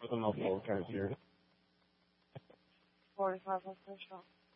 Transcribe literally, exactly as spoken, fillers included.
a mouthful of trying to hear it. forty-five official.